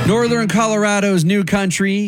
Northern Colorado's new country,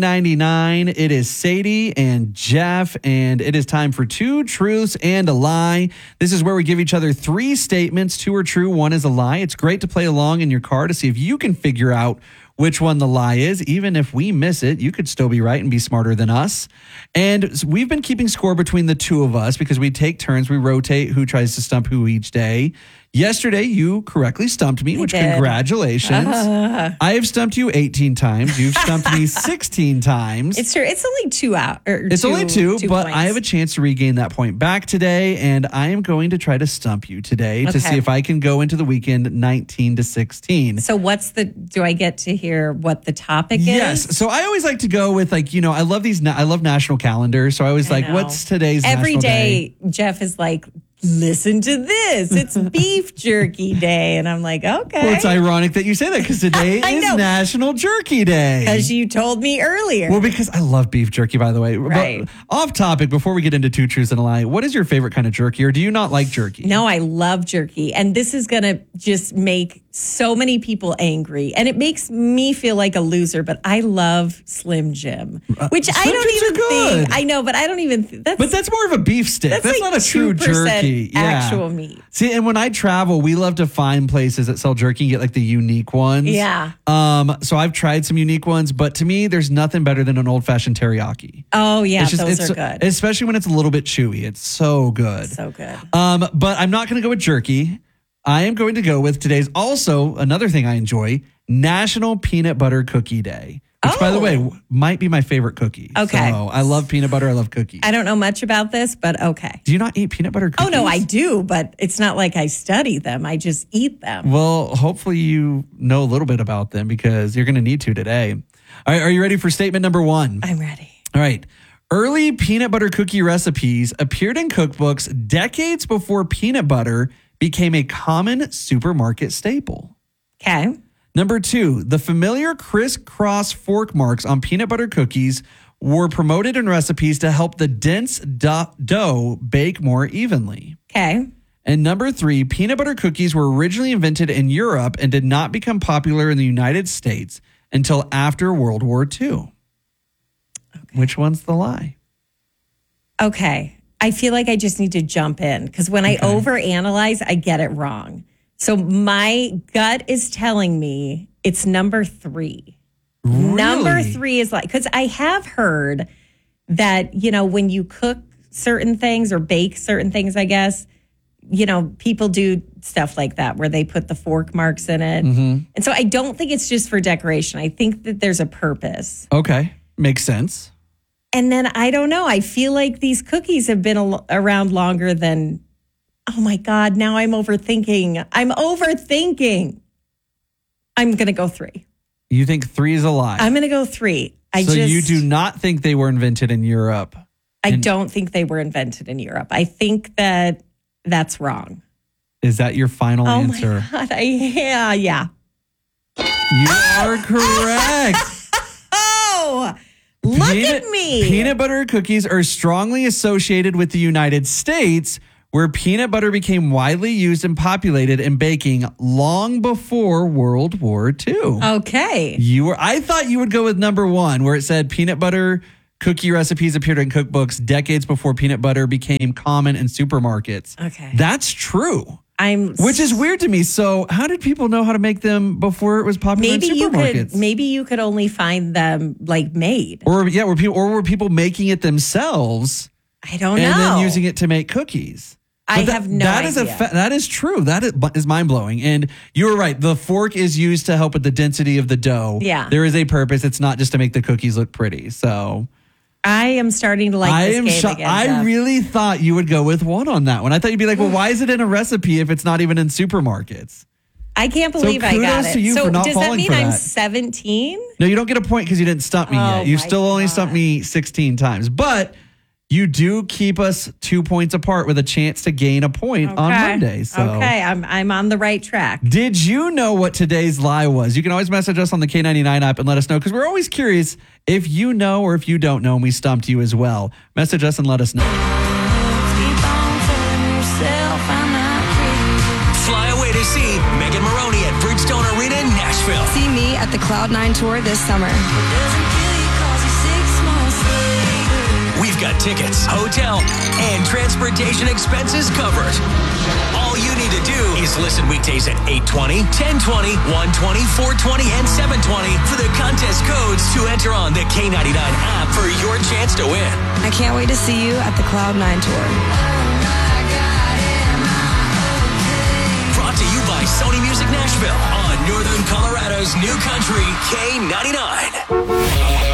K99. It is Sadie and Jeff, and it is time for Two Truths and a Lie. This is where we give each other three statements. Two are true, one is a lie. It's great to play along in your car to see if you can figure out which one the lie is. Even if we miss it, you could still be right and be smarter than us. And we've been keeping score between the two of us because we take turns. We rotate who tries to stump who each day. Yesterday, you correctly stumped me, which congratulations. I have stumped you 18 times. You've stumped me 16 times. It's true. It's only 2 hours. It's only two, but points. I have a chance to regain that point back today, and I am going to try to stump you today to see if I can go into the weekend 19-16. So do I get to hear what the topic is? Yes. So I always like to go with I love I love national calendars. So I always what's today's Every national day, day? Jeff is like, listen to this. It's beef jerky day. And I'm like, okay. Well, it's ironic that you say that because today is National Jerky Day. Because you told me earlier. Well, because I love beef jerky, by the way. Right. But off topic, before we get into Two Truths and a Lie, what is your favorite kind of jerky, or do you not like jerky? No, I love jerky. And this is going to just make so many people angry. And it makes me feel like a loser, but I love Slim Jim, which Slim I don't Jims even are good. think. I know, but I don't even think But that's more of a beef stick. That's like not a true 2% jerky. actual meat. See, and when I travel, we love to find places that sell jerky and get like the unique ones. Yeah. So I've tried some unique ones, but to me, there's nothing better than an old-fashioned teriyaki. Oh, yeah, those are good. Especially when it's a little bit chewy. It's so good. So good. But I'm not going to go with jerky. I am going to go with today's also another thing I enjoy, National Peanut Butter Cookie Day. Which, by the way, might be my favorite cookie. Okay. So I love peanut butter. I love cookies. I don't know much about this, but okay. Do you not eat peanut butter cookies? Oh, no, I do, but it's not like I study them. I just eat them. Well, hopefully you know a little bit about them because you're going to need to today. All right, are you ready for statement number one? I'm ready. All right. Early peanut butter cookie recipes appeared in cookbooks decades before peanut butter became a common supermarket staple. Okay. Number two, the familiar crisscross fork marks on peanut butter cookies were promoted in recipes to help the dense dough bake more evenly. Okay. And number three, peanut butter cookies were originally invented in Europe and did not become popular in the United States until after World War II. Okay. Which one's the lie? Okay. I feel like I just need to jump in because when I overanalyze, I get it wrong. So my gut is telling me it's number three. Really? Number three is like, because I have heard that, when you cook certain things or bake certain things, I guess, people do stuff like that where they put the fork marks in it. Mm-hmm. And so I don't think it's just for decoration. I think that there's a purpose. Okay. Makes sense. And then I don't know. I feel like these cookies have been around longer than... Oh my God, now I'm overthinking. I'm going to go 3. You think 3 is a lie? I'm going to go 3. You do not think they were invented in Europe? I don't think they were invented in Europe. I think that that's wrong. Is that your final answer? Oh my God, yeah. You are correct. Oh, look at me. Peanut butter cookies are strongly associated with the United States, where peanut butter became widely used and populated in baking long before World War II. Okay. I thought you would go with number 1, where it said peanut butter cookie recipes appeared in cookbooks decades before peanut butter became common in supermarkets. Okay. That's true. Which is weird to me. So how did people know how to make them before it was popular in supermarkets? Maybe you could only find them made. Were people making it themselves? I don't know. And then using it to make cookies. I have no idea. That is true. That is mind-blowing. And you were right. The fork is used to help with the density of the dough. Yeah. There is a purpose. It's not just to make the cookies look pretty. So I am starting to like this game again, I Jeff. really thought you would go with 1 on that one. I thought you'd be like, well, why is it in a recipe if it's not even in supermarkets? I can't believe I got it. To you for not does that falling mean for I'm that. 17? No, you don't get a point because you didn't stump me yet. You still only stumped me 16 times. But you do keep us 2 points apart with a chance to gain a point on Monday. So. Okay, I'm on the right track. Did you know what today's lie was? You can always message us on the K99 app and let us know because we're always curious if you know or if you don't know and we stumped you as well. Message us and let us know. Fly away to see Megan Maroney at Bridgestone Arena in Nashville. See me at the Cloud9 Tour this summer. We've got tickets, hotel, and transportation expenses covered. All you need to do is listen weekdays at 8:20, 10:20, 1:20, 4:20, and 7:20 for the contest codes to enter on the K99 app for your chance to win. I can't wait to see you at the Cloud9 Tour. Brought to you by Sony Music Nashville on Northern Colorado's New Country K99.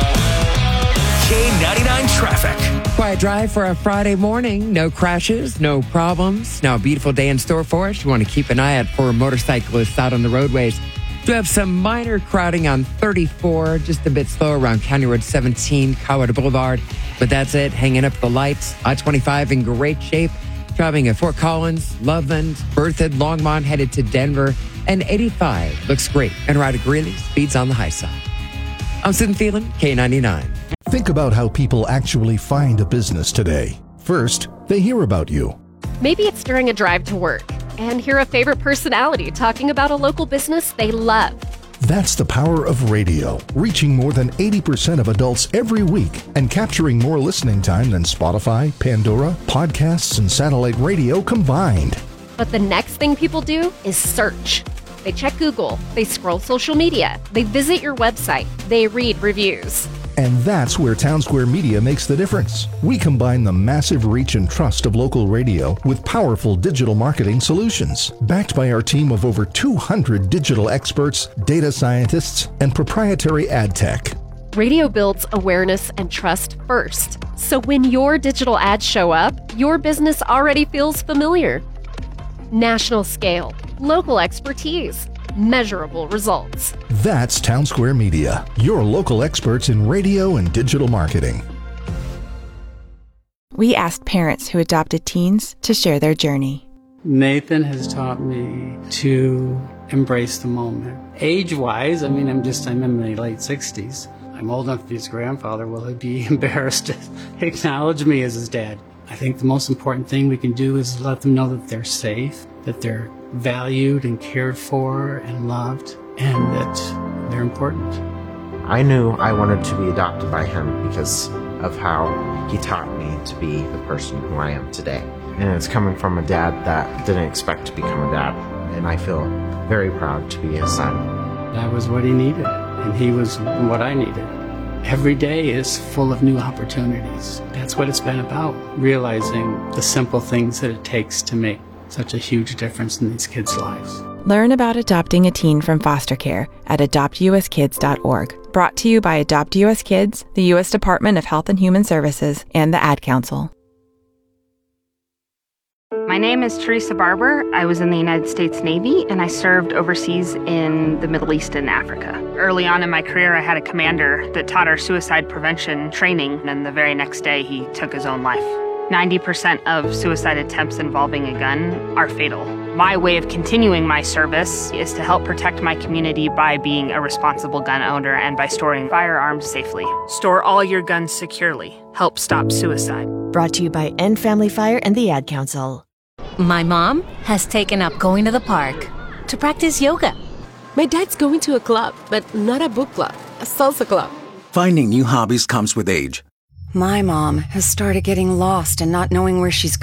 K99 traffic. Quiet drive for a Friday morning. No crashes, no problems. Now a beautiful day in store for us. You want to keep an eye out for motorcyclists out on the roadways. Do have some minor crowding on 34, just a bit slow around County Road 17, Colorado Boulevard. But that's it. Hanging up the lights. I-25 in great shape. Driving at Fort Collins, Loveland, Berthoud, Longmont, headed to Denver. And 85 looks great. And right at Greeley, speeds on the high side. I'm Sid Thielen, K99. Think about how people actually find a business today. First, they hear about you. Maybe it's during a drive to work and hear a favorite personality talking about a local business they love. That's the power of radio, reaching more than 80% of adults every week and capturing more listening time than Spotify, Pandora, podcasts, and satellite radio combined. But the next thing people do is search. They check Google, they scroll social media, they visit your website, they read reviews. And that's where Townsquare Media makes the difference. We combine the massive reach and trust of local radio with powerful digital marketing solutions, backed by our team of over 200 digital experts, data scientists, and proprietary ad tech. Radio builds awareness and trust first. So when your digital ads show up, your business already feels familiar. National scale, local expertise, measurable results. That's Townsquare Media, your local experts in radio and digital marketing. We asked parents who adopted teens to share their journey. Nathan has taught me to embrace the moment. Age-wise, I'm in my late 60s. I'm old enough to be his grandfather. Will he be embarrassed to acknowledge me as his dad? I think the most important thing we can do is let them know that they're safe, that they're valued and cared for and loved, and that they're important. I knew I wanted to be adopted by him because of how he taught me to be the person who I am today. And it's coming from a dad that didn't expect to become a dad, and I feel very proud to be his son. That was what he needed, and he was what I needed. Every day is full of new opportunities. That's what it's been about, realizing the simple things that it takes to make such a huge difference in these kids' lives. Learn about adopting a teen from foster care at adoptuskids.org. Brought to you by Adopt US Kids, the U.S. Department of Health and Human Services, and the Ad Council. My name is Teresa Barber. I was in the United States Navy, and I served overseas in the Middle East and Africa. Early on in my career, I had a commander that taught our suicide prevention training, and the very next day, he took his own life. 90% of suicide attempts involving a gun are fatal. My way of continuing my service is to help protect my community by being a responsible gun owner and by storing firearms safely. Store all your guns securely. Help stop suicide. Brought to you by End Family Fire and the Ad Council. My mom has taken up going to the park to practice yoga. My dad's going to a club, but not a book club, a salsa club. Finding new hobbies comes with age. My mom has started getting lost and not knowing where she's